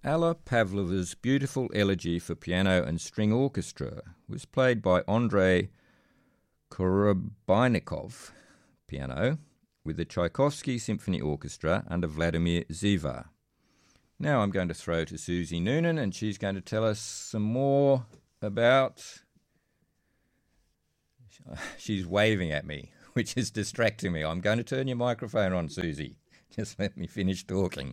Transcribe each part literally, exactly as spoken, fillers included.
Alla Pavlova's beautiful elegy for piano and string orchestra was played by Andrei Korobeinikov, piano, with the Tchaikovsky Symphony Orchestra under Vladimir Ziva. Now I'm going to throw to Susie Noonan, and she's going to tell us some more about... She's waving at me, which is distracting me. I'm going to turn your microphone on, Susie. Just let me finish talking.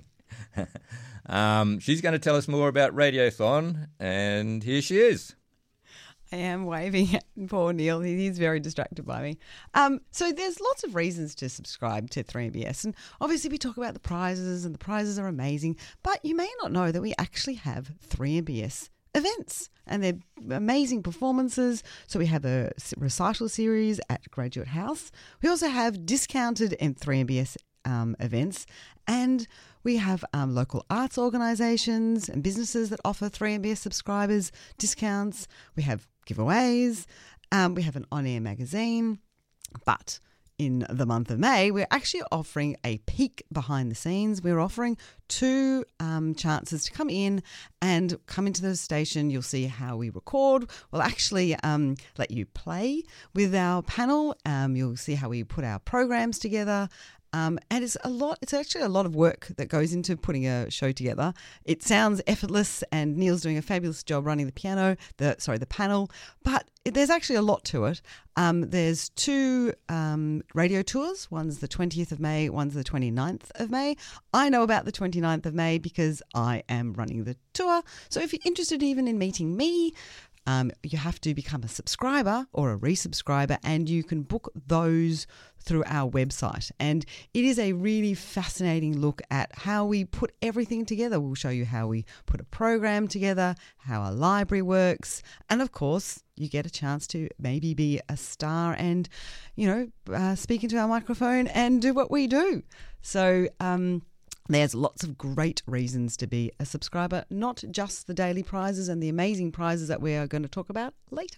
um, she's going to tell us more about Radiothon, and here she is. I am waving at poor Neil. He's very distracted by me. Um, so there's lots of reasons to subscribe to three M B S. And obviously we talk about the prizes, and the prizes are amazing. But you may not know that we actually have three M B S events, and they're amazing performances. So we have a recital series at Graduate House. We also have discounted three M B S um, events, and we have um, local arts organisations and businesses that offer three M B S subscribers discounts. We have giveaways. Um, we have an on-air magazine. But in the month of May, we're actually offering a peek behind the scenes. We're offering two um, chances to come in and come into the station. You'll see how we record. We'll actually um, let you play with our panel. Um, you'll see how we put our programs together. Um, and it's a lot. It's actually a lot of work that goes into putting a show together. It sounds effortless, and Neil's doing a fabulous job running the piano, the sorry, the panel. But there's actually a lot to it. Um, there's two um, radio tours. One's the twentieth of May. One's the twenty-ninth of May. I know about the twenty-ninth of May because I am running the tour. So if you're interested even in meeting me, Um, you have to become a subscriber or a resubscriber, and you can book those through our website. And it is a really fascinating look at how we put everything together. We'll show you how we put a program together, how our library works, and of course, you get a chance to maybe be a star and, you know, uh, speak into our microphone and do what we do. So, um, there's lots of great reasons to be a subscriber, not just the daily prizes and the amazing prizes that we are going to talk about later.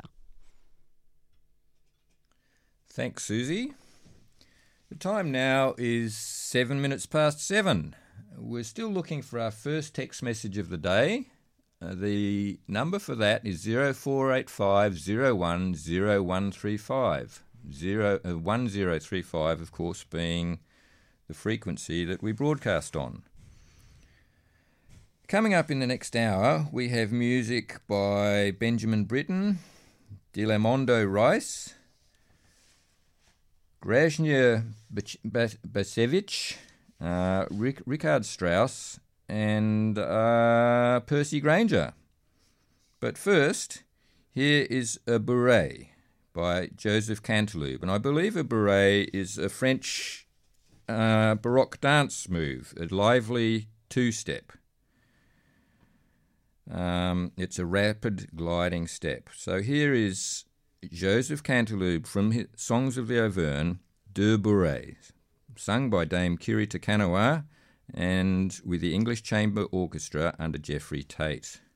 Thanks, Susie. The time now is seven minutes past seven. We're still looking for our first text message of the day. Uh, the number for that is zero four eight five zero one zero one three five. Zero, uh, one zero three five, of course, being the frequency that we broadcast on. Coming up in the next hour, we have music by Benjamin Britten, Dilamondo Rice, Grashnia Basevich, uh, Rick, Richard Strauss, and uh, Percy Granger. But first, here is a Bourrée by Joseph Canteloube. And I believe a Bourrée is a French Uh, Baroque dance move, a lively two-step. Um, it's a rapid gliding step. So here is Joseph Canteloube from his Songs of the Auvergne, Deux Bourrées, sung by Dame Kiri Te Kanawa and with the English Chamber Orchestra under Geoffrey Tate.